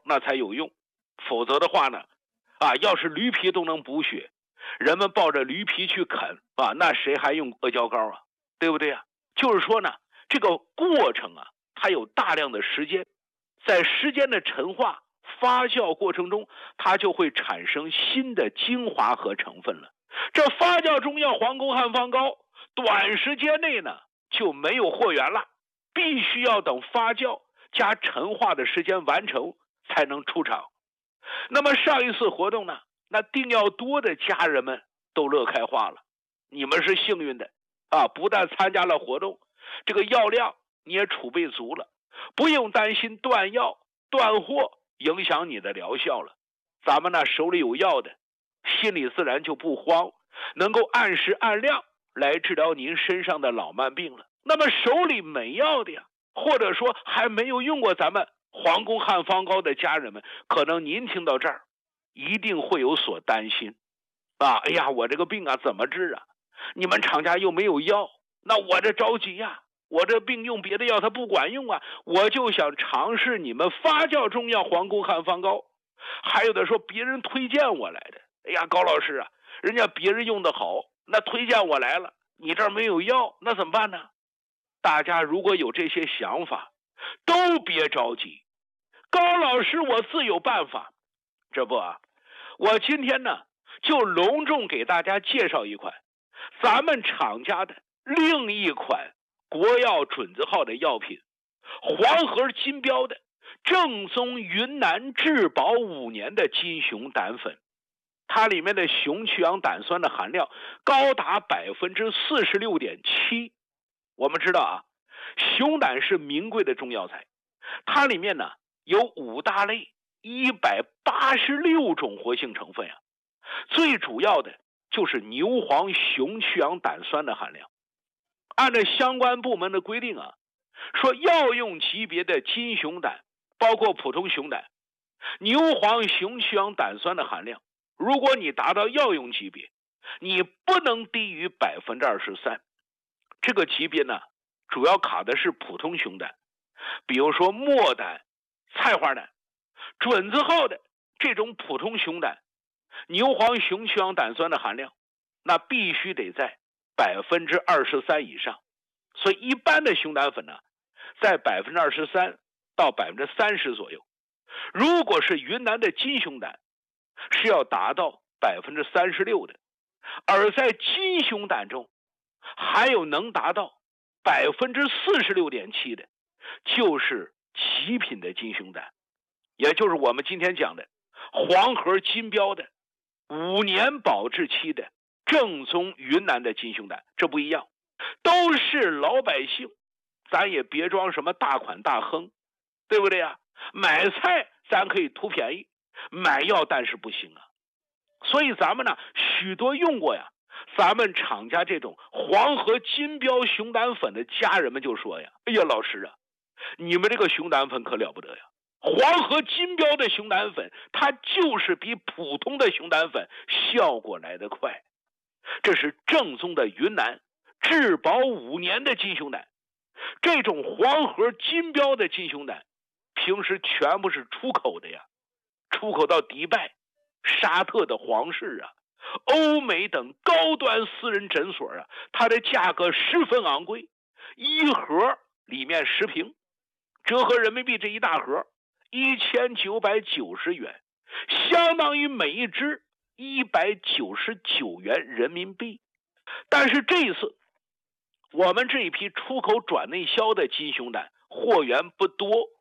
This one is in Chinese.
那才有用。否则的话呢，要是驴皮都能补血，人们抱着驴皮去啃那谁还用阿胶膏啊？对不对啊？就是说呢，这个过程它有大量的时间，在时间的陈化发酵过程中，它就会产生新的精华和成分了。这发酵中药黄宫汉方膏短时间内呢就没有货源了，必须要等发酵加陈化的时间完成才能出厂。那么上一次活动呢，那订药多的家人们都乐开花了。你们是幸运的不但参加了活动，这个药量你也储备足了，不用担心断药断货影响你的疗效了。咱们呢手里有药的，心里自然就不慌，能够按时按量来治疗您身上的老慢病了。那么手里没药的呀，或者说还没有用过咱们黄宫汉方膏的家人们，可能您听到这儿一定会有所担心哎呀，我这个病怎么治啊？你们厂家又没有药，那我这着急呀，我这病用别的药它不管用我就想尝试你们发酵中药黄宫汉方膏。还有的说别人推荐我来的，哎呀，高老师人家别人用的好，那推荐我来了，你这儿没有药，那怎么办呢？大家如果有这些想法，都别着急，高老师我自有办法。这不我今天呢就隆重给大家介绍一款咱们厂家的另一款国药准字号的药品，黄河金标的正宗云南质保5年的金熊胆粉。它里面的熊去氧胆酸的含量高达 46.7%。 我们知道熊胆是名贵的中药材，它里面呢有5大类186种活性成分最主要的就是牛黄熊去氧胆酸的含量。按照相关部门的规定说药用级别的金熊胆，包括普通熊胆，牛黄熊去氧胆酸的含量，如果你达到药用级别，你不能低于 23%。 这个级别呢主要卡的是普通熊胆，比如说墨胆、菜花胆。准字号的这种普通熊胆，牛黄熊去氧胆酸的含量那必须得在 23% 以上。所以一般的熊胆粉呢在 23% 到 30% 左右。如果是云南的金熊胆是要达到 36% 的，而在金熊胆中还有能达到 46.7% 的，就是极品的金熊胆，也就是我们今天讲的黄河金标的5年保质期的正宗云南的金熊胆。这不一样，都是老百姓，咱也别装什么大款大亨，对不对买菜咱可以图便宜，买药但是不行所以咱们呢许多用过咱们厂家这种黄河金标熊胆粉的家人们就说哎呀老师你们这个熊胆粉可了不得黄河金标的熊胆粉它就是比普通的熊胆粉效果来得快。这是正宗的云南质保5年的金熊胆。这种黄河金标的金熊胆平时全部是出口的出口到迪拜、沙特的皇室欧美等高端私人诊所它的价格十分昂贵，一盒里面10瓶，折合人民币这一大盒1990元，相当于每一支199元人民币。但是这一次我们这一批出口转内销的金熊胆货源不多